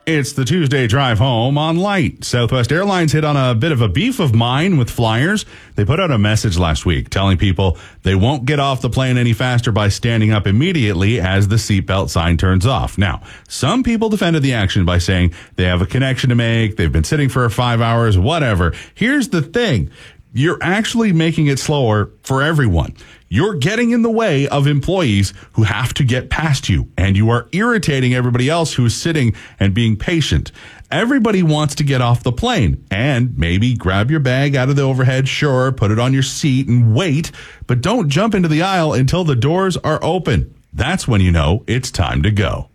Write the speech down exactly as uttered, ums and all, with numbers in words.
It's the Tuesday drive home on Light. Southwest Airlines hit on a bit of a beef of mine with flyers. They put out a message last week telling people they won't get off the plane any faster by standing up immediately as the seatbelt sign turns off. Now, some people defended the action by saying they have a connection to make, they've been sitting for five hours, whatever. Here's the thing. You're actually making it slower for everyone. You're getting in the way of employees who have to get past you, and you are irritating everybody else who's sitting and being patient. Everybody wants to get off the plane and maybe grab your bag out of the overhead, sure, put it on your seat and wait, but don't jump into the aisle until the doors are open. That's when you know it's time to go.